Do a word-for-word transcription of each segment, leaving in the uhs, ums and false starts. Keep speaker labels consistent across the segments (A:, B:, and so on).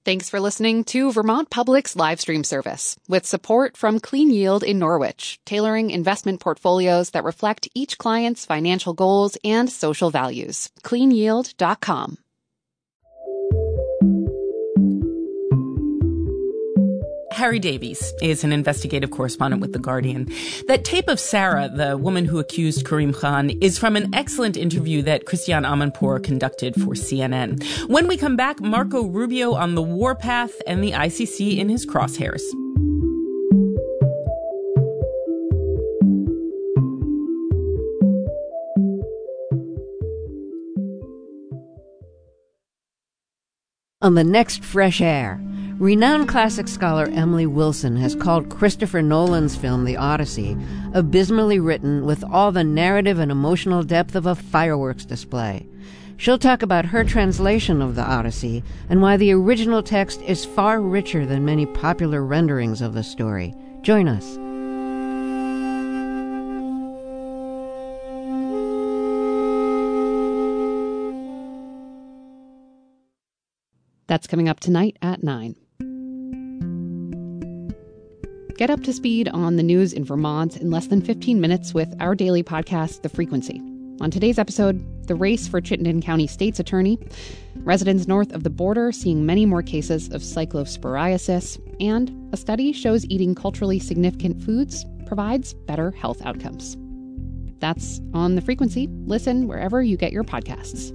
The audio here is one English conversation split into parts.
A: Thanks for listening to Vermont Public's live stream service with support from Clean Yield in Norwich, tailoring investment portfolios that reflect each client's financial goals and social values. clean yield dot com.
B: Harry Davies is an investigative correspondent with The Guardian. That tape of Sarah, the woman who accused Karim Khan, is from an excellent interview that Christiane Amanpour conducted for C N N. When we come back, Marco Rubio on the warpath and the I C C in his crosshairs.
C: On the next Fresh Air, renowned classic scholar Emily Wilson has called Christopher Nolan's film The Odyssey abysmally written with all the narrative and emotional depth of a fireworks display. She'll talk about her translation of The Odyssey and why the original text is far richer than many popular renderings of the story. Join us.
A: That's coming up tonight at nine. Get up to speed on the news in Vermont in less than fifteen minutes with our daily podcast, The Frequency. On today's episode, the race for Chittenden County State's attorney, residents north of the border seeing many more cases of cyclosporiasis, and a study shows eating culturally significant foods provides better health outcomes. That's on The Frequency. Listen wherever you get your podcasts.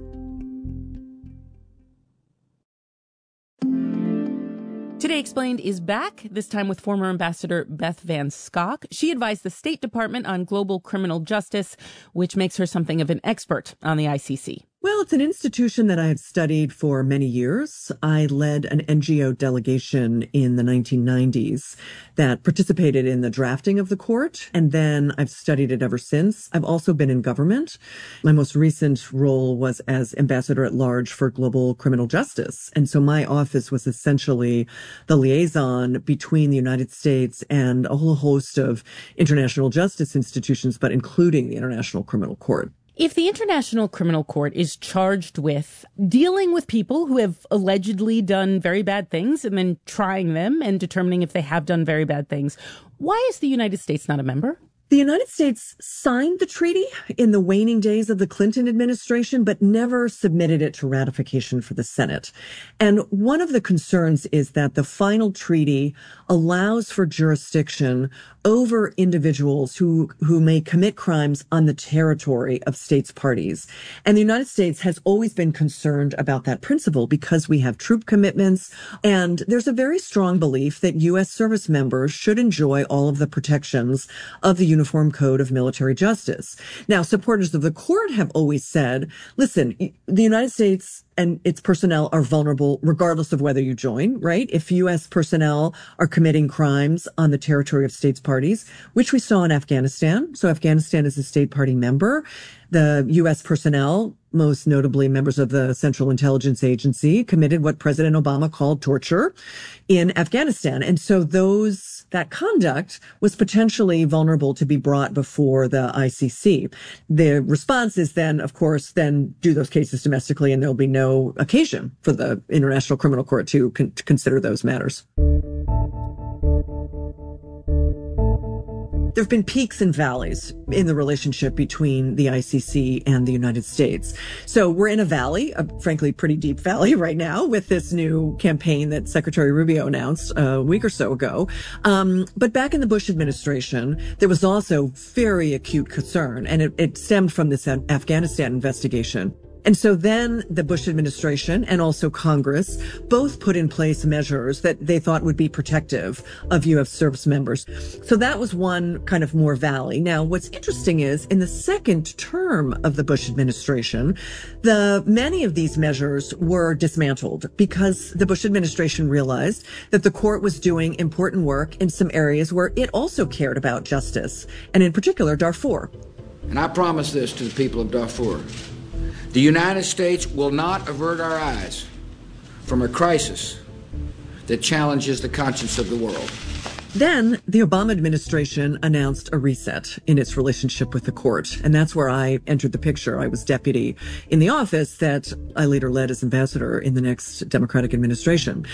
B: Today Explained is back, this time with former Ambassador Beth Van Schaack. She advised the State Department on global criminal justice, which makes her something of an expert on the I C C.
D: Well, it's an institution that I have studied for many years. I led an N G O delegation in the nineteen nineties that participated in the drafting of the court, and then I've studied it ever since. I've also been in government. My most recent role was as ambassador at large for global criminal justice. And so my office was essentially the liaison between the United States and a whole host of international justice institutions, but including the International Criminal Court.
B: If the International Criminal Court is charged with dealing with people who have allegedly done very bad things and then trying them and determining if they have done very bad things, why is the United States not a member?
D: The United States signed the treaty in the waning days of the Clinton administration, but never submitted it to ratification for the Senate. And one of the concerns is that the final treaty allows for jurisdiction over individuals who, who may commit crimes on the territory of states parties. And the United States has always been concerned about that principle because we have troop commitments. And there's a very strong belief that U S service members should enjoy all of the protections of the Uniform Code of Military Justice. Now, supporters of the court have always said, listen, the United States and its personnel are vulnerable regardless of whether you join, right? If U S personnel are committing crimes on the territory of states parties, which we saw in Afghanistan. So Afghanistan is a state party member. The U S personnel, most notably members of the Central Intelligence Agency, committed what President Obama called torture in Afghanistan. And so those, that conduct was potentially vulnerable to be brought before the I C C. The response is then, of course, then do those cases domestically and there'll be no occasion for the International Criminal Court to, con- to consider those matters. There have been peaks and valleys in the relationship between the I C C and the United States. So we're in a valley, a frankly pretty deep valley right now with this new campaign that Secretary Rubio announced a week or so ago. Um, but back in the Bush administration, there was also very acute concern, and it, it stemmed from this Afghanistan investigation. And so then the Bush administration and also Congress both put in place measures that they thought would be protective of U S service members. So that was one kind of more valley. Now, what's interesting is in the second term of the Bush administration, the many of these measures were dismantled because the Bush administration realized that the court was doing important work in some areas where it also cared about justice, and in particular, Darfur.
E: And I promise this to the people of Darfur. The United States will not avert our eyes from a crisis that challenges the conscience of the world.
D: Then the Obama administration announced a reset in its relationship with the court. And that's where I entered the picture. I was deputy in the office that I later led as ambassador in the next Democratic administration.